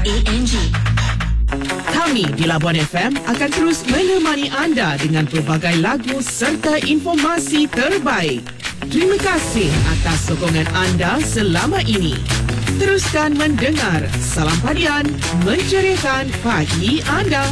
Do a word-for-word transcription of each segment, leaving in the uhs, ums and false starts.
A N G. Kami di Labuan F M akan terus menemani anda dengan pelbagai lagu serta informasi terbaik. Terima kasih atas sokongan anda selama ini. Teruskan mendengar Salam Padian, menceriakan pagi anda.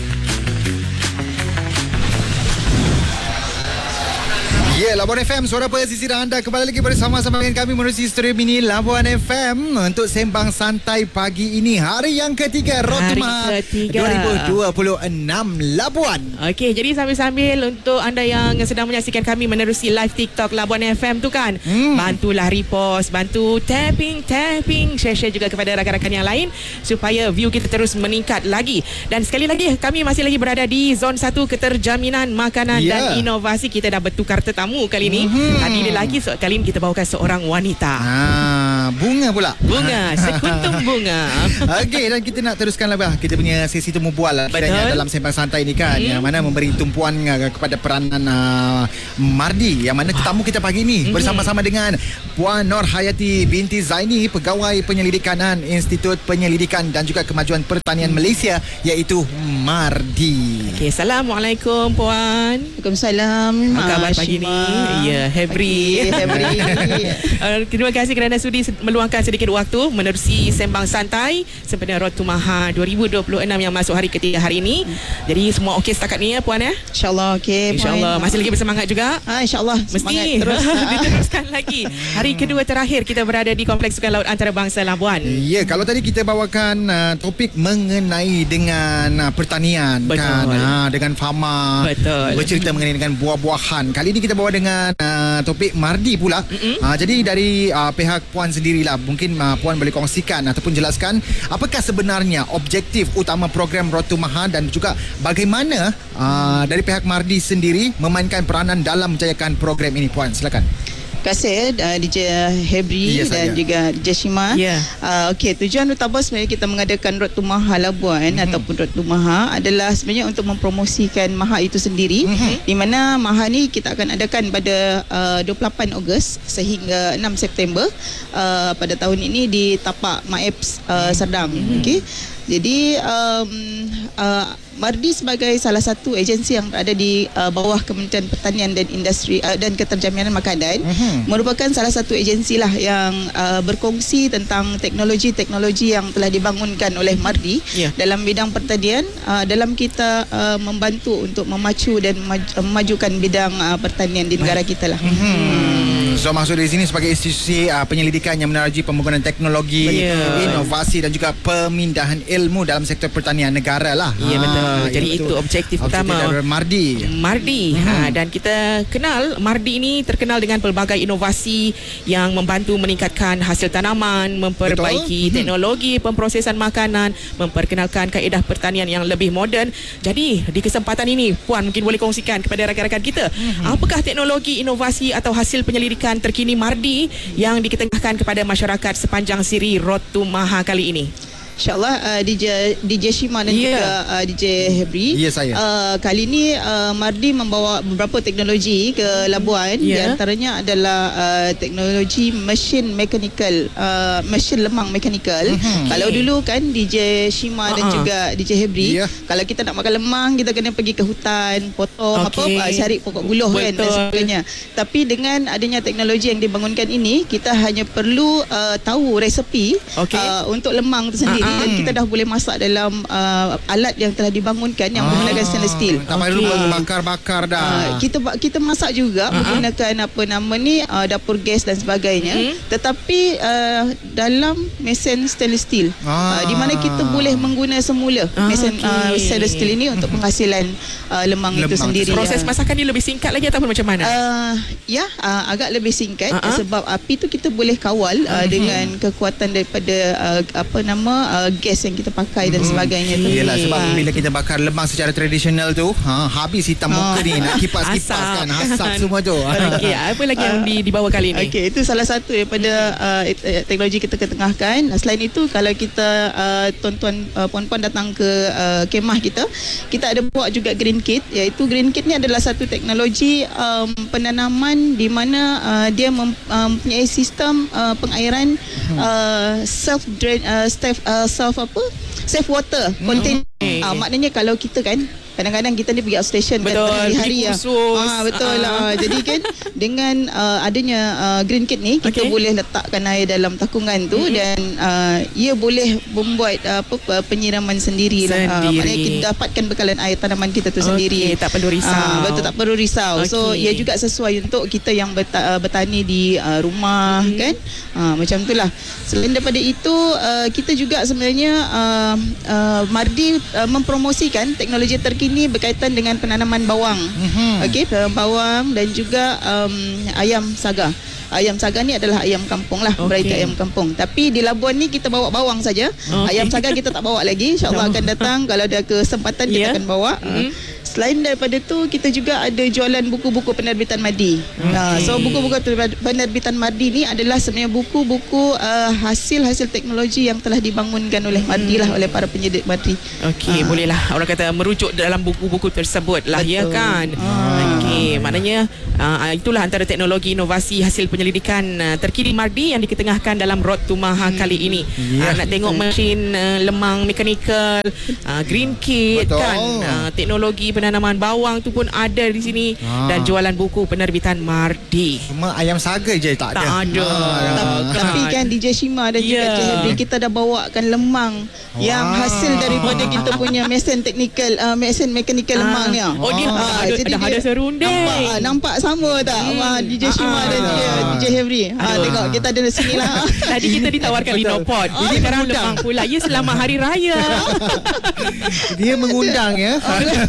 Ya, yeah, Labuan F M, suara pesisiran anda kembali lagi bersama-sama dengan kami menerusi Studio Mini Labuan F M untuk sembang santai pagi ini. Hari yang ketiga, Road to Maha dua ribu dua puluh enam Labuan. Okey, jadi sambil-sambil untuk anda yang sedang menyaksikan kami menerusi live TikTok Labuan F M tu kan, hmm. bantulah repost, bantu tapping, tapping, share-share juga kepada rakan-rakan yang lain supaya view kita terus meningkat lagi. Dan sekali lagi, kami masih lagi berada di Zon satu Keterjaminan Makanan yeah. dan Inovasi. Kita dah bertukar tetamu kali ni. Mm-hmm. Kali ini lagi so, kali ini kita bawakan seorang wanita. Ah, bunga pula. Bunga, sekuntum bunga. Okey, dan kita nak teruskan lah kita punya sesi temu bual kiranya dalam sembang santai ni kan, mm. yang mana memberi tumpuan uh, kepada peranan uh, Mardi, yang mana tetamu kita pagi ni mm-hmm. bersama-sama dengan Puan Nur Hayati binti Zaini, pegawai penyelidikan Institut Penyelidikan dan juga Kemajuan Pertanian mm. Malaysia, iaitu Mardi. Okey, Assalamualaikum Puan. Waalaikumsalam. Apa khabar pagi ni? Ya, Hebri. Hebri. uh, terima kasih kerana sudi meluangkan sedikit waktu menerusi sembang santai sempena Road to Maha dua ribu dua puluh enam yang masuk hari ketiga hari ini. Jadi semua okey setakat ni ya Puan ya? InsyaAllah okey. InsyaAllah. Masih lagi bersemangat juga? Ah, InsyaAllah. Mesti terus diteruskan lagi. Hari kedua terakhir kita berada di Kompleks Sukan Laut Antarabangsa Labuan. Ya, kalau tadi kita bawakan uh, topik mengenai dengan uh, pertanian. Betul. Kan, uh, dengan farma. Betul. Bercerita mengenai dengan buah-buahan. Kali ini kita bawa dengan uh, topik Mardi pula. Uh, jadi dari uh, pihak Puan sendirilah, mungkin uh, Puan boleh kongsikan ataupun jelaskan apakah sebenarnya objektif utama program Road to Maha dan juga bagaimana uh, dari pihak Mardi sendiri memainkan peranan dalam menjayakan program ini. Puan, silakan. Terima kasih uh, D J Hebri yes, dan saya. juga D J Shima. Yeah. Uh, Okey, tujuan utama sebenarnya kita mengadakan Road to Maha Labuan mm-hmm. ataupun Road to Maha adalah sebenarnya untuk mempromosikan Maha itu sendiri, mm-hmm. di mana Maha ni kita akan adakan pada uh, dua puluh lapan Ogos sehingga enam September uh, pada tahun ini di tapak Maeps uh, Serdang. Mm-hmm. Okey. Jadi um, uh, Mardi sebagai salah satu agensi yang berada di uh, bawah Kementerian Pertanian dan Industri uh, dan Keterjaminan Makanan uh-huh. merupakan salah satu agensi lah yang uh, berkongsi tentang teknologi-teknologi yang telah dibangunkan oleh Mardi yeah. dalam bidang pertanian, uh, dalam kita uh, membantu untuk memacu dan maj- memajukan bidang uh, pertanian di negara kita lah. Uh-huh. So maksud di sini sebagai institusi uh, penyelidikan yang meneroji pembangunan teknologi, yeah. inovasi dan juga pemindahan ilmu dalam sektor pertanian negara lah. Ya, betul. Ah, Jadi ya, itu objektif, objektif utama Mardi. Mardi. Hmm. Ha, dan kita kenal Mardi ini terkenal dengan pelbagai inovasi yang membantu meningkatkan hasil tanaman, memperbaiki betul. teknologi pemprosesan makanan, memperkenalkan kaedah pertanian yang lebih moden. Jadi di kesempatan ini Puan mungkin boleh kongsikan kepada rakan-rakan kita, hmm. apakah teknologi, inovasi atau hasil penyelidikan terkini Mardi yang diketengahkan kepada masyarakat sepanjang siri Road to Maha kali ini? InsyaAllah uh, D J D J Shima dan yeah. juga uh, D J Hebri. Ya, saya. Uh, kali ini uh, Mardi membawa beberapa teknologi ke Labuan. Yeah. Di antaranya adalah uh, teknologi mesin mechanical, uh, mesin lemang mechanical. Mm-hmm. Kalau dulu kan D J Shima uh-huh. dan juga D J Hebri, yeah. kalau kita nak makan lemang kita kena pergi ke hutan, potong okay. apa, uh, cari pokok buluh kan dan sebagainya. Tapi dengan adanya teknologi yang dibangunkan ini, kita hanya perlu uh, tahu resepi okay. uh, untuk lemang itu sendiri. Dan kita dah boleh masak dalam uh, alat yang telah dibangunkan yang ah, menggunakan stainless steel. Tak perlu okay. bakar-bakar dah. Uh, kita kita masak juga uh-huh. menggunakan apa nama ni uh, dapur gas dan sebagainya. Uh-huh. Tetapi uh, dalam mesin stainless steel. Ah. Uh, di mana kita boleh mengguna semula ah, mesin okay. uh, stainless steel ini untuk penghasilan uh, lemang, lemang itu sendiri. Proses masakan ni lebih singkat lagi ataupun macam mana? Uh, ya, uh, agak lebih singkat uh-huh. sebab api tu kita boleh kawal uh, uh-huh. dengan kekuatan daripada uh, apa nama uh, gas yang kita pakai dan sebagainya tu. Yalah, sebab bila kita bakar lemang secara tradisional tu, ha, habis hitam muka ni nak kipas-kipas kan, asap semua tu. Okey, apa lagi yang di, dibawa kali ni? Okey, itu salah satu daripada uh, teknologi kita ketengahkan. Selain itu, kalau kita uh, tuan-tuan uh, puan-puan datang ke uh, kemah kita, kita ada buat juga green kit, iaitu green kit ni adalah satu teknologi um, penanaman di mana uh, dia mempunyai um, sistem uh, pengairan uh, self drain uh, self uh, self apa save water contain. Okay. Ah, maknanya kalau kita kan kadang-kadang kita ni pergi outstation betul, kan hari-hari pergi ya. kursus. Ah betul lah. Ah, jadi kan dengan uh, adanya uh, green kit ni kita Okay. boleh letakkan air dalam takungan tu, mm-hmm. dan uh, ia boleh membuat uh, apa penyiraman sendiri lah. Uh, Sendiri. maknanya kita dapatkan bekalan air tanaman kita tu Okey, sendiri. tak perlu risau. Ah, betul, tak perlu risau. So Okey. ia juga sesuai untuk kita yang berta- uh, bertani di uh, rumah, mm-hmm. kan. Ah, macam itulah. Selain daripada itu uh, kita juga sebenarnya uh, uh, Mardi uh, mempromosikan teknologi terkini berkaitan dengan penanaman bawang. Mm-hmm. Okey, penanaman bawang dan juga um, ayam saga. Ayam saga ni adalah ayam kampung lah, Okey. variety ayam kampung. Tapi di Labuan ni kita bawa bawang saja. Okey. Ayam saga kita tak bawa lagi. InsyaAllah akan datang kalau ada kesempatan kita Yeah. akan bawa. Mm-hmm. Uh, Selain daripada tu, kita juga ada jualan buku-buku penerbitan Mardi. Okay. Uh, so buku-buku penerbitan Mardi ni adalah sebenarnya buku-buku uh, hasil-hasil teknologi yang telah dibangunkan oleh Mardi lah, oleh para penyedia Mardi. Okey, Ah. bolehlah orang kata merujuk dalam buku-buku tersebut lah, ya Betul. kan. Ah. Okey, maknanya uh, itulah antara teknologi inovasi hasil penyelidikan uh, terkini Mardi yang diketengahkan dalam Road to Maha hmm. kali ini. Ya. Uh, nak tengok mesin uh, lemang mekanikal, uh, green kit Betul. kan, uh, teknologi penanaman bawang tu pun ada di sini, Ah. dan jualan buku penerbitan Mardi. Cuma ayam saga je tak ada. Tak ada. Ah, Tapi kan D J Shima dan juga Ya. D J Henry, kita dah bawakan lemang yang Wah. hasil daripada kita punya mesin teknikal, uh, mesin mekanikal Ah. lemang ni. Oh, dia Ah, ada, jadi dah dia ada serunding. Nampak, ah, nampak sama tak? Hmm. Wah, D J Shima Ah. dan D J, D J Henry. Ha, Aduh. tengok kita ada di sini lah. Tadi kita ditawarkan Linopod. Betul. Jadi sekarang lemang pula. Ya, selamat hari raya. Dia mengundang ya.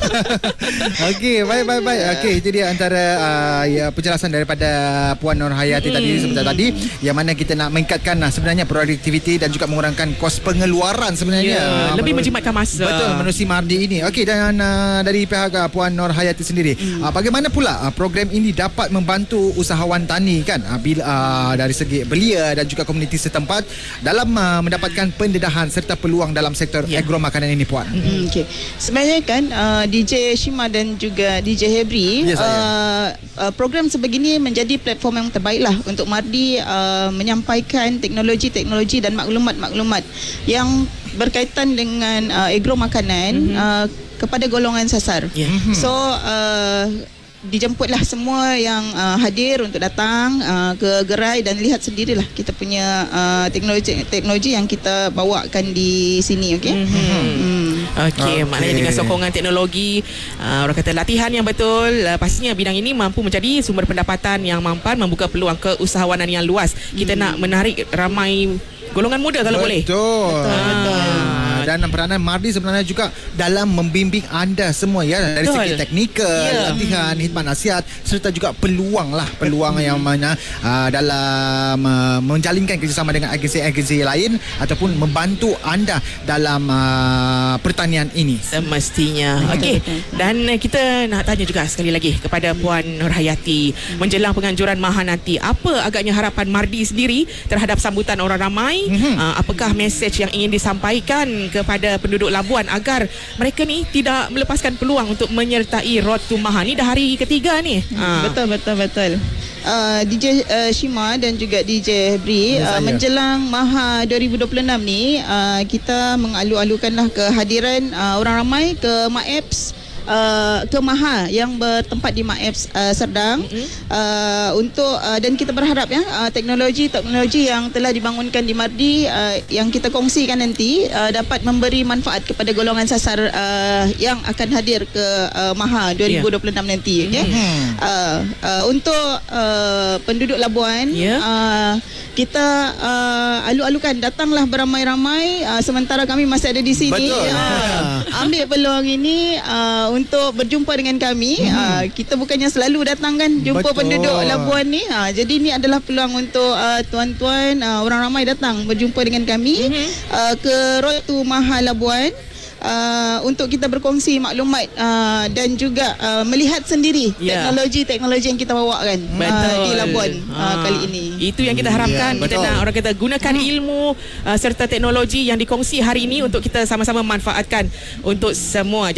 Okey, baik baik baik. Okey, itu dia antara uh, ya, penjelasan daripada Puan Nur Hayati tadi sebentar tadi, yang mana kita nak meningkatkan uh, sebenarnya produktiviti dan juga mengurangkan kos pengeluaran sebenarnya. Ya, Uh, lebih menurut- menjimatkan masa. Betul, menerusi Mardi ini. Okey, dan uh, dari pihak uh, Puan Nur Hayati sendiri, hmm. uh, bagaimana pula uh, program ini dapat membantu usahawan tani kan uh, bila, uh, dari segi belia dan juga komuniti setempat dalam uh, mendapatkan pendedahan serta peluang dalam sektor Ya. agro makanan ini, Puan. Hmm, okay. Sebenarnya kan uh, D J Shima dan juga D J Hebri, Ya, saya. uh, uh, program sebegini menjadi platform yang terbaik lah untuk Mardi uh, menyampaikan teknologi-teknologi dan maklumat-maklumat yang berkaitan dengan uh, agro makanan mm-hmm. uh, kepada golongan sasar. Ya. So uh, dijemputlah semua yang uh, hadir untuk datang uh, ke gerai dan lihat sendirilah kita punya uh, teknologi teknologi yang kita bawakan di sini, okey. Mm-hmm. Hmm. Okey, Okey. maknanya dengan sokongan teknologi, uh, orang kata latihan yang betul, uh, pastinya bidang ini mampu menjadi sumber pendapatan yang mampan, membuka peluang keusahawanan yang luas. Kita hmm. nak menarik ramai golongan muda kalau boleh. Betul. Betul, betul. Ah, dan peranan Mardi sebenarnya juga dalam membimbing anda semua ya, dari Betul. segi teknikal, Ya. latihan, khidmat nasihat serta juga peluang lah, peluang yang mana uh, dalam uh, menjalinkan kerjasama dengan agensi-agensi lain ataupun membantu anda dalam uh, pertanian ini. Semestinya. Okey. Dan uh, kita nak tanya juga sekali lagi kepada Puan Nur Hayati, menjelang penganjuran Maha nanti, apa agaknya harapan Mardi sendiri terhadap sambutan orang ramai? Mhm. Uh, apakah mesej yang ingin disampaikan kepada penduduk Labuan agar mereka ni tidak melepaskan peluang untuk menyertai Road to Maha ni? Dah hari ketiga ni. Hmm, betul betul betul. Uh, D J uh, Shima dan juga D J Hebri, Ya, uh, saya. menjelang Maha dua ribu dua puluh enam ni, uh, kita mengalu-alukanlah kehadiran uh, orang ramai ke MAEPS, uh, ke Maha yang bertempat di MAEPS uh, Serdang, mm-hmm. uh, untuk uh, dan kita berharap ya uh, teknologi-teknologi yang telah dibangunkan di Mardi uh, yang kita kongsikan nanti uh, dapat memberi manfaat kepada golongan sasar uh, yang akan hadir ke uh, Maha dua ribu dua puluh enam nanti, okey. Mm-hmm. Uh, uh, untuk uh, penduduk Labuan, Ya. uh, kita uh, alu-alukan datanglah beramai-ramai, uh, sementara kami masih ada di sini. Betul. Uh, ambil peluang ini uh, untuk berjumpa dengan kami. Hmm. Uh, kita bukannya selalu datang kan jumpa Betul. penduduk Labuan ni. Uh, jadi ini adalah peluang untuk uh, tuan-tuan, uh, orang ramai datang berjumpa dengan kami hmm. uh, ke Road to Maha Labuan. Uh, untuk kita berkongsi maklumat uh, dan juga uh, melihat sendiri Ya. teknologi-teknologi yang kita bawakan uh, di Labuan uh, Ah, kali ini. Itu yang kita harapkan. Ya, Kita betul. nak orang kata gunakan ilmu uh, serta teknologi yang dikongsi hari ini untuk kita sama-sama manfaatkan untuk semua. Jadi pas,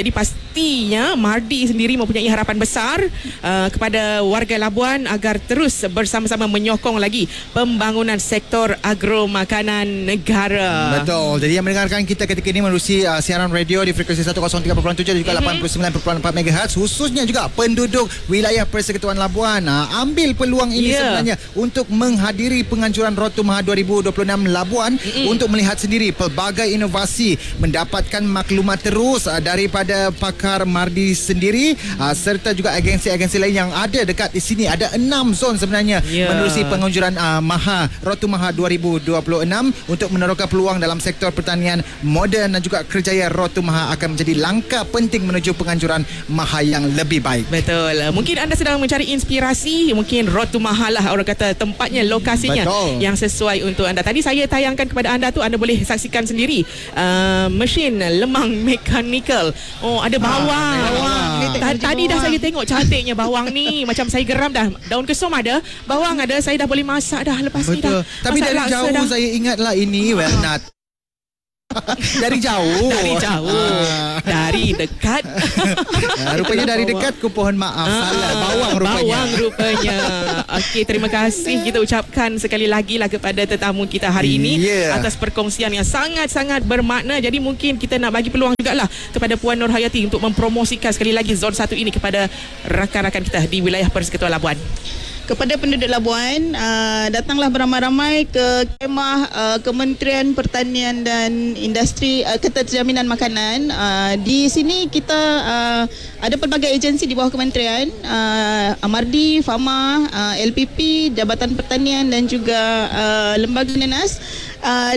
pastinya Mardi sendiri mempunyai harapan besar uh, kepada warga Labuan agar terus bersama-sama menyokong lagi pembangunan sektor agro makanan negara. Betul. Jadi yang mendengarkan kita ketika ini menerusi uh, siaran radio di frekuensi seratus tiga perpuluhan tujuh dan juga mm-hmm. lapan puluh sembilan perpuluhan empat megahertz, khususnya juga penduduk wilayah Persekutuan Labuan, uh, ambil peluang ini yeah. sebenarnya untuk menghadiri penganjuran Road to Maha dua ribu dua puluh enam Labuan mm-hmm. untuk melihat sendiri pelbagai inovasi, mendapatkan maklumat terus uh, daripada pakar Mardi sendiri uh, serta juga agensi-agensi lain yang ada dekat di sini. Ada enam zon sebenarnya yeah. menerusi penganjuran uh, Maha Road to Maha dua ribu dua puluh enam untuk meneroka peluang dalam sektor pertanian moden dan juga kerjaya Road to Maha akan menjadi langkah penting menuju penganjuran Maha yang lebih baik. Betul. Mungkin anda sedang mencari inspirasi, mungkin Road to Maha lah orang kata tempatnya, lokasinya Betul. yang sesuai untuk anda. Tadi saya tayangkan kepada anda tu, anda boleh saksikan sendiri uh, mesin lemang mekanikal. Oh, ada bawang. Ah, bawang. Tadi, tadi dah saya tengok cantiknya bawang ni. Macam saya geram dah. Daun kesum ada, bawang ada, saya dah boleh masak dah lepas Betul. ni dah. Tapi dari jauh dah. Saya ingatlah ini Wernat. Dari jauh. Dari jauh. Dari dekat. Ya, rupanya dari dekat ku pohon maaf. Ah, Salah bawang rupanya. Bawang rupanya. Okey, terima kasih kita ucapkan sekali lagi lah kepada tetamu kita hari ini yeah. atas perkongsian yang sangat-sangat bermakna. Jadi mungkin kita nak bagi peluang jugalah kepada Puan Nur Hayati untuk mempromosikan sekali lagi zon satu ini kepada rakan-rakan kita di wilayah Persekutuan Labuan. Kepada penduduk Labuan, uh, datanglah beramai-ramai ke kemah uh, Kementerian Pertanian dan Industri uh, Keterjaminan Makanan. Uh, di sini kita uh, ada pelbagai agensi di bawah kementerian, uh, Mardi, Fama, uh, L P P, Jabatan Pertanian dan juga uh, Lembaga Nenas. Uh,